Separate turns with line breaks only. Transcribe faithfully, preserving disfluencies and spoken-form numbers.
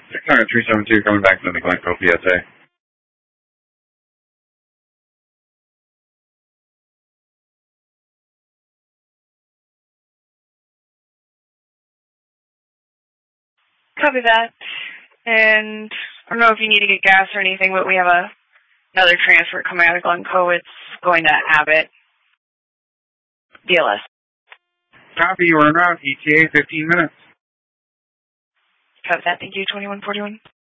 six hundred three seven two coming back to the Glencoe P S A.
Copy that. And I don't know if you need to get gas or anything, but we have a another transfer coming out of Glencoe. It's going to Abbott. D L S.
Copy, you're en route. E T A, fifteen minutes.
Copy that. Thank you, twenty-one forty-one.